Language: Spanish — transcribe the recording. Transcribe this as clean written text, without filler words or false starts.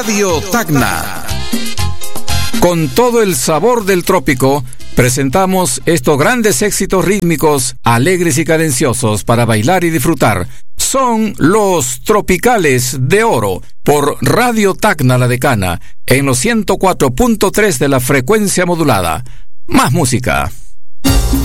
Radio Tacna. Con todo el sabor del trópico, presentamos estos grandes éxitos rítmicos, alegres y cadenciosos para bailar y disfrutar. Son los Tropicales de Oro por Radio Tacna La Decana en los 104.3 de la frecuencia modulada. Más música.